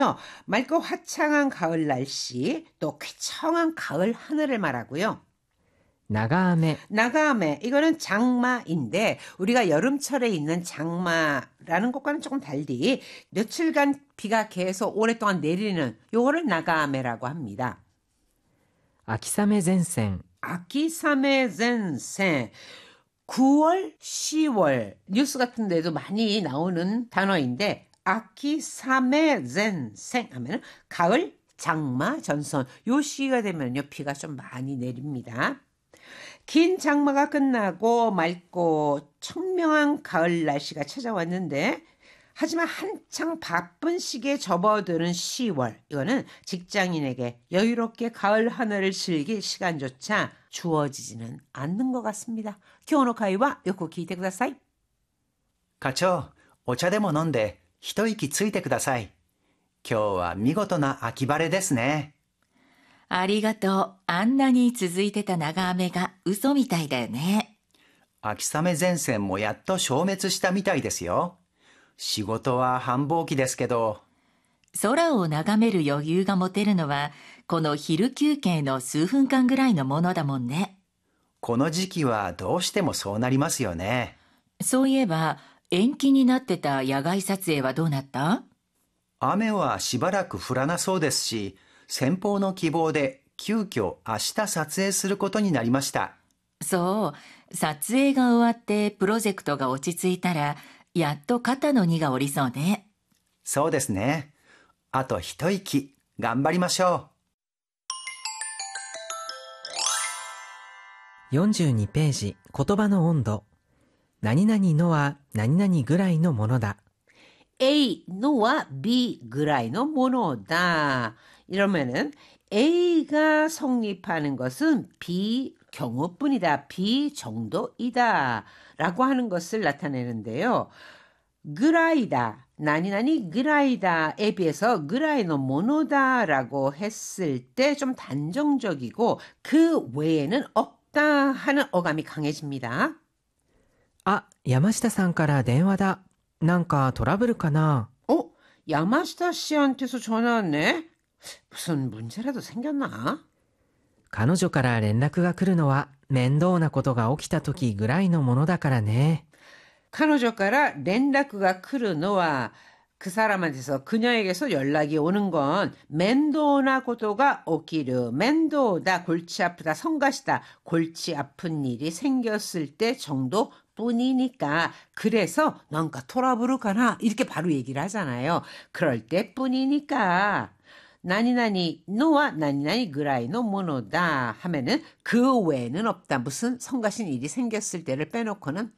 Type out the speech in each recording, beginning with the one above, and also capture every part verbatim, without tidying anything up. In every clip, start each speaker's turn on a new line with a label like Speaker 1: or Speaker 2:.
Speaker 1: 맑고 화창한 가을 날씨, 또 쾌청한 가을 하늘을 말하고요.
Speaker 2: 長雨
Speaker 1: 나가메, 이거는 장마인데 우리가 여름철에 있는 장마라는 것과는 조금 달리 며칠간 비가 계속 오랫동안 내리는 요거를 나가메라고 합니다.
Speaker 2: 秋雨前線
Speaker 1: 아키사메 젠센, 구월, 시월 뉴스 같은 데도 많이 나오는 단어인데 아키사메 젠센 하면 가을, 장마, 전선 요 시기가 되면요 비가 좀 많이 내립니다. 긴 장마가 끝나고 맑고 청명한 가을 날씨가 찾아왔는데 하지만 한창 바쁜 시기에 접어드는 시월, 이거는 직장인에게 여유롭게 가을 하늘을 즐길 시간조차 주어지지는 않는 것 같습니다. 교노 가이와 요코 키이테 쿠다사이.
Speaker 3: 課長、お茶でも飲んで一息ついてください。今日は見事な秋晴れですね。
Speaker 4: ありがとう。あんなに続いてた長雨が嘘みたいだよね。
Speaker 3: 秋雨前線もやっと消滅したみたいですよ。仕事は繁忙期ですけど。
Speaker 4: 空を眺める余裕が持てるのは、この昼休憩の数分間ぐらいのものだもんね。
Speaker 3: この時期はどうしてもそうなりますよね。
Speaker 4: そういえば、延期になってた野外撮影はどうなった？
Speaker 3: 雨はしばらく降らなそうですし、先方の希望で急遽明日撮影することになりました。
Speaker 4: そう、撮影が終わってプロジェクトが落ち着いたら、やっと肩の荷が下りそうね。
Speaker 3: そうですね。あと一息頑張りましょ
Speaker 2: う。よんじゅうにページ、言葉の温度。何々のは何々ぐらいのものだ。
Speaker 1: A, 노와 B 그라이노 모노다. 이러면은 A가 성립하는 것은 B 경우뿐이다. B 정도이다. 라고 하는 것을 나타내는데요. 그라이다, 나니나니 그라이다에 비해서 그라이노 모노다 라고 했을 때 좀 단정적이고 그 외에는 없다 하는 어감이 강해집니다.
Speaker 2: あ、山下さんから電話だ。なんかトラブルかな?
Speaker 1: 어? 야마시타 씨한테서 전화 왔네? 무슨 문제라도 생겼나?
Speaker 2: 彼女から連絡が来るのは面倒なことが起きた時ぐらいのものだからね。
Speaker 1: 彼女から連絡が 来るのは그 사람한테서 그녀에게서 연락이 오는 건 멘도나 고도가 오기르, 멘도다 골치 아프다, 성가시다, 골치 아픈 일이 생겼을 때 정도 뿐이니까. 그래서 뭔가 토라부르가나 이렇게 바로 얘기를 하잖아요. 그럴 때 뿐이니까. 나니나니 노와 나니나니 그라이노 모노다 하면은 그 외에는 없다. 무슨 성가신 일이 생겼을 때를 빼놓고는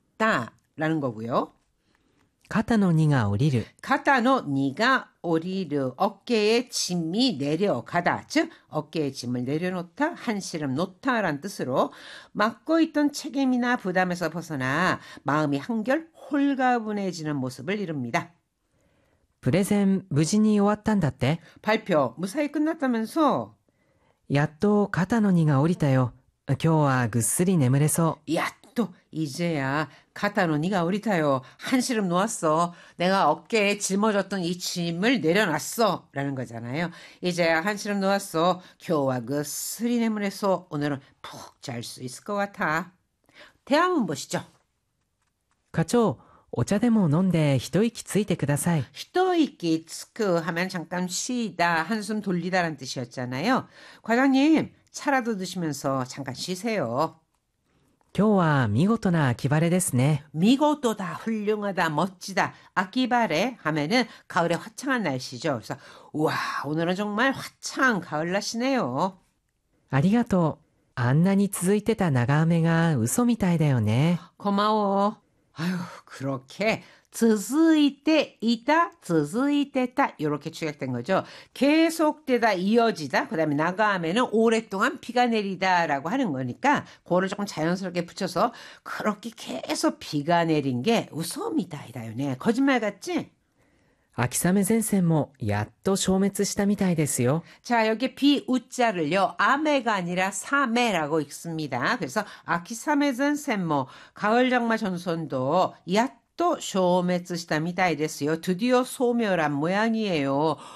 Speaker 1: 없다라는 거고요.
Speaker 2: 肩の荷が下りる。
Speaker 1: 가타노 니가 오리르, 어깨에 짐이 내려가다, 즉 어깨에 짐을 내려놓다, 한시름 놓다란 뜻으로 맡고 있던 책임이나 부담에서 벗어나 마음이 한결 홀가분해지는 모습을 이룹니다.
Speaker 2: プレゼン無事に終わったんだって？
Speaker 1: 발표 무사히 끝났다면서?
Speaker 2: やっと肩の荷が下りたよ。今日はぐっすり眠れそう。
Speaker 1: 야, 또 이제야 가타노 니가 오리타요. 한시름 놓았어. 내가 어깨에 짊어졌던 이 짐을 내려놨어. 라는 거잖아요. 이제야 한시름 놓았어. 교와 그 스리 내물에서 오늘은 푹 잘 수 있을 것 같아. 대화문 보시죠.
Speaker 2: 課長、お茶でも飲んで一息ついてください。
Speaker 1: 히토이키 츠크 하면 잠깐 쉬다, 한숨 돌리다란 뜻이었잖아요. 과장님, 차라도 드시면서 잠깐 쉬세요.
Speaker 2: 今日は見事な秋晴れですね。
Speaker 1: 미고도다, 훌륭하다, 멋지다. 아키바레 하면은 가을의 화창한 날씨죠. 그래서 우와, 오늘은 정말 화창한 가을 날씨네요.
Speaker 2: ありがとう。あんなに続いてた長雨が嘘みたいだよね。
Speaker 1: 고마워. 아유, 그렇게 즈즈이때 이다, 즈즈이때다 이렇게 축약된 거죠. 계속되다, 이어지다, 그 다음에 나가하면은 오랫동안 비가 내리다라고 하는 거니까 그거를 조금 자연스럽게 붙여서 그렇게 계속 비가 내린 게 우소미다이다요네. 거짓말 같지?
Speaker 2: 秋雨前線もやっと消滅したみたいですよ。
Speaker 1: 자, 여기 비 우자를요, 아메가 아니라 사메라고 읽습니다. 그래서 아키사메전 셈모, 가을 장마 전선도 야 또消滅したみたいですよ. 드디어 소멸한 모양이에요.